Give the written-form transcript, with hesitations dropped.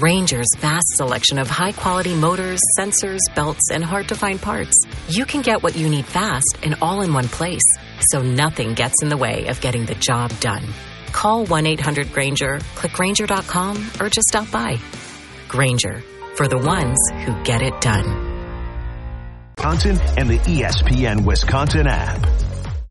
Ranger's vast selection of high-quality motors, sensors, belts, and hard-to-find parts. You can get what you need fast and all in one place, so nothing gets in the way of getting the job done. Call 1-800-GRANGER, click Grainger.com, or just stop by. Grainger, for the ones who get it done. Wisconsin and the ESPN Wisconsin app.